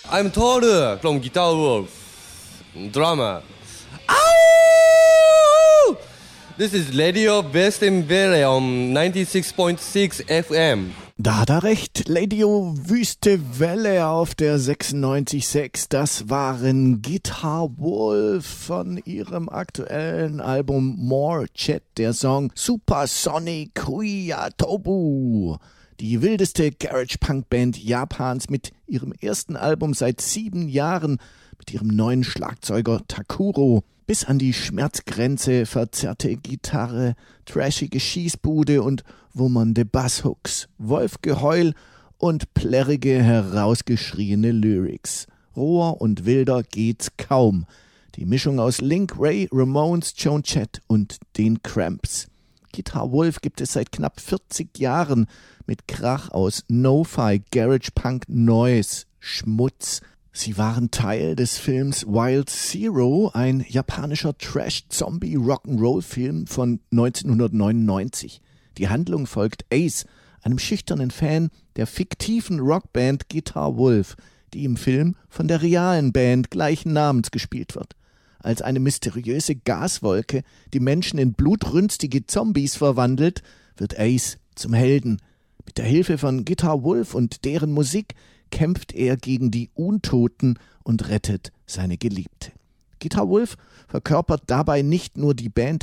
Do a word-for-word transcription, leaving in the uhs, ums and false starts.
I'm Toru from Guitar Wolf, drummer. Ow! This is Radio Western Welle on ninety-six point six F M. Da hat er recht, Radio Wüste Welle auf der sechsundneunzig Komma sechs, das waren Guitar Wolf von ihrem aktuellen Album More Chat, der Song Supersonic Huia Tobu. Die wildeste Garage-Punk-Band Japans mit ihrem ersten Album seit sieben Jahren, mit ihrem neuen Schlagzeuger Takuro. Bis an die Schmerzgrenze verzerrte Gitarre, trashige Schießbude und wummernde Basshooks, Wolfgeheul und plärrige, herausgeschriene Lyrics. Roher und wilder geht's kaum. Die Mischung aus Link, Ray, Ramones, Joan Jett und den Cramps. Guitar Wolf gibt es seit knapp vierzig Jahren mit Krach aus No-Fi, Garage Punk, Noise, Schmutz. Sie waren Teil des Films Wild Zero, ein japanischer Trash-Zombie-Rock'n'Roll-Film von neunzehnhundertneunundneunzig. Die Handlung folgt Ace, einem schüchternen Fan der fiktiven Rockband Guitar Wolf, die im Film von der realen Band gleichen Namens gespielt wird. Als eine mysteriöse Gaswolke die Menschen in blutrünstige Zombies verwandelt, wird Ace zum Helden. Mit der Hilfe von Guitar Wolf und deren Musik kämpft er gegen die Untoten und rettet seine Geliebte. Guitar Wolf verkörpert dabei nicht nur die Band